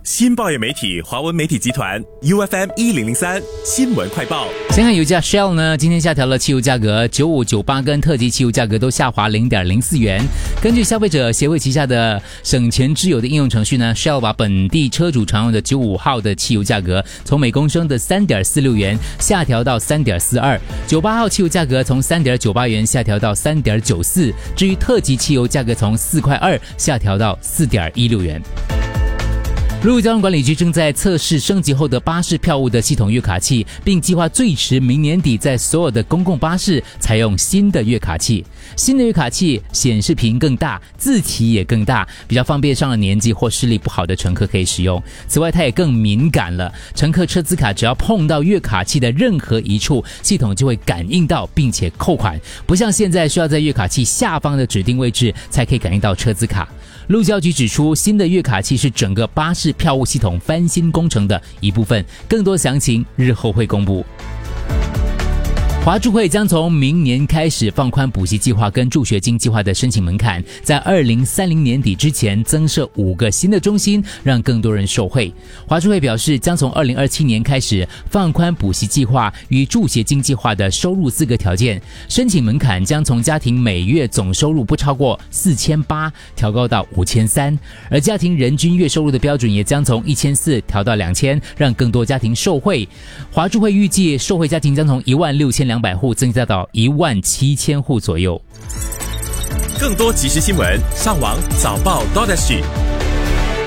新报业媒体华文媒体集团 UFM 1003新闻快报。 先看油价 Shell 呢，今天下调了汽油价格，95、98跟特级汽油价格都下滑0.04元。根据消费者协会旗下的省钱之友的应用程序呢 ，Shell 把本地车主常用的95号的汽油价格从每公升的3.46元下调到3.42，98号汽油价格从3.98元下调到3.94，至于特级汽油价格从4.2块下调到4.16元。陆路交通管理局正在测试升级后的巴士票务的系统月卡器，并计划最迟明年底在所有的公共巴士采用新的月卡器。新的月卡器显示屏更大，字体也更大，比较方便上了年纪或视力不好的乘客可以使用。此外，它也更敏感了，乘客车资卡只要碰到月卡器的任何一处，系统就会感应到并且扣款，不像现在需要在月卡器下方的指定位置才可以感应到车资卡。路交局指出，新的月卡器是整个巴士票务系统翻新工程的一部分，更多详情日后会公布。华助会将从明年开始放宽补习计划跟助学金计划的申请门槛，在2030年底之前增设5个新的中心，让更多人受惠。华助会表示，将从2027年开始放宽补习计划与助学金计划的收入资格条件，申请门槛将从家庭每月总收入不超过4800调高到5300，而家庭人均月收入的标准也将从1400调到2000，让更多家庭受惠。华助会预计受惠家庭将从16200户增加到17000户左右。 更多即时新闻，上网早报.SG。